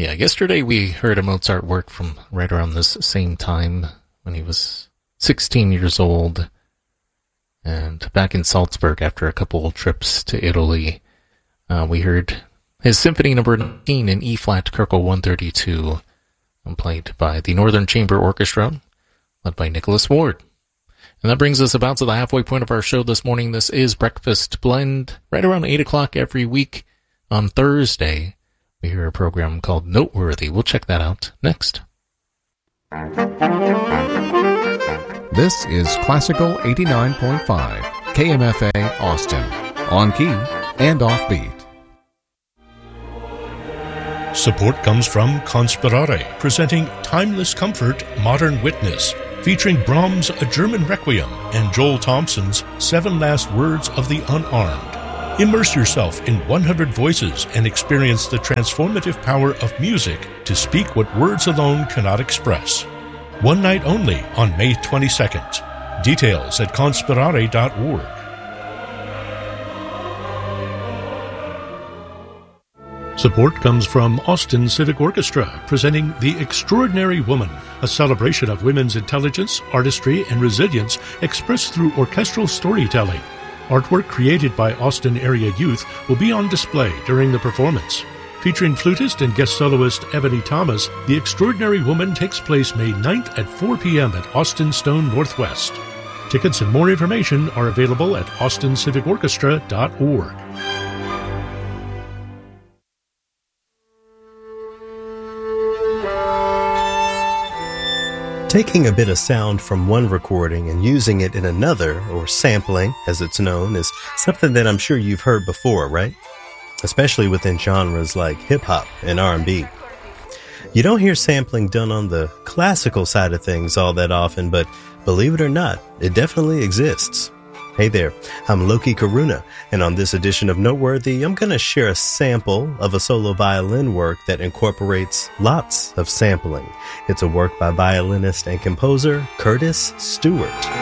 Yeah, yesterday we heard a Mozart work from right around this same time when he was 16 years old and back in Salzburg after a couple of trips to Italy. We heard his Symphony Number 19 in E-flat Köchel 132, played by the Northern Chamber Orchestra, led by Nicholas Ward. And that brings us about to the halfway point of our show this morning. This is Breakfast Blend, right around 8 o'clock every week on Thursday. We hear a program called Noteworthy. We'll check that out next. This is Classical 89.5, KMFA Austin, on key and offbeat. Support comes from Conspirare, presenting Timeless Comfort, Modern Witness, featuring Brahms' A German Requiem and Joel Thompson's 7 Last Words of the Unarmed. Immerse yourself in 100 voices and experience the transformative power of music to speak what words alone cannot express. One night only on May 22nd. Details at conspirare.org. Support comes from Austin Civic Orchestra, presenting The Extraordinary Woman, a celebration of women's intelligence, artistry, and resilience expressed through orchestral storytelling. Artwork created by Austin area youth will be on display during the performance. Featuring flutist and guest soloist Ebony Thomas, The Extraordinary Woman takes place May 9th at 4 p.m. at Austin Stone Northwest. Tickets and more information are available at austincivicorchestra.org. Taking a bit of sound from one recording and using it in another, or sampling as it's known, is something that I'm sure you've heard before, right? Especially within genres like hip-hop and R&B. You don't hear sampling done on the classical side of things all that often, but believe it or not, it definitely exists. Hey there, I'm Loki Karuna, and on this edition of Noteworthy, I'm going to share a sample of a solo violin work that incorporates lots of sampling. It's a work by violinist and composer Curtis Stewart.